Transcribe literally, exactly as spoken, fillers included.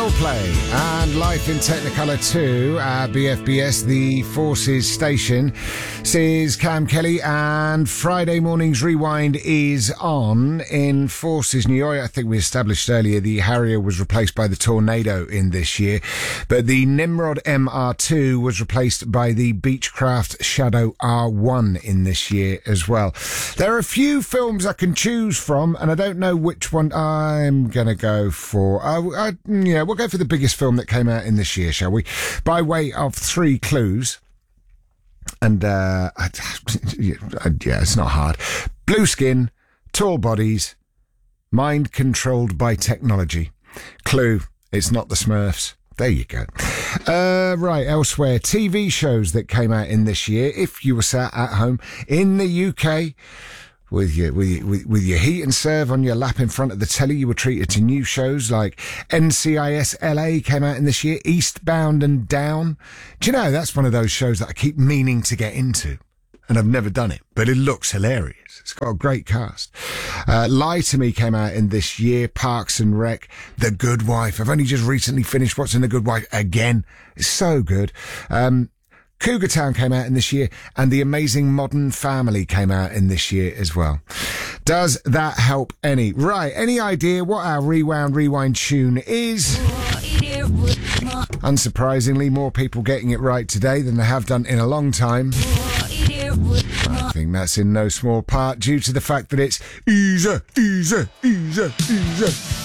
Coldplay and Life in Technicolor two at B F B S, the Forces station. This is Cam Kelly, and Friday morning's Rewind is on in Forces, New York. I think we established earlier the Harrier was replaced by the Tornado in this year, but the Nimrod M R two was replaced by the Beechcraft Shadow R one in this year as well. There are a few films I can choose from, and I don't know which one I'm going to go for. Uh, I, yeah, we'll go for the biggest film that came out in this year, shall we? By way of three clues. And, uh, I, yeah, it's not hard. Blue skin, tall bodies, mind controlled by technology. Clue, it's not the Smurfs. There you go. Uh, right, elsewhere, T V shows that came out in this year. If you were sat at home in the U K with your, with, your, with, with your heat and serve on your lap in front of the telly, you were treated to new shows like N C I S L A came out in this year, Eastbound and Down. Do you know, that's one of those shows that I keep meaning to get into, and I've never done it, but it looks hilarious. It's got a great cast. Uh, Lie to Me came out in this year, Parks and Rec, The Good Wife. I've only just recently finished watching The Good Wife again. It's so good. Um, Cougar Town came out in this year, and The Amazing Modern Family came out in this year as well. Does that help any? Right, any idea what our Rewound Rewind tune is? Unsurprisingly, more people getting it right today than they have done in a long time. I think that's in no small part due to the fact that it's easy, easy, easy, easy.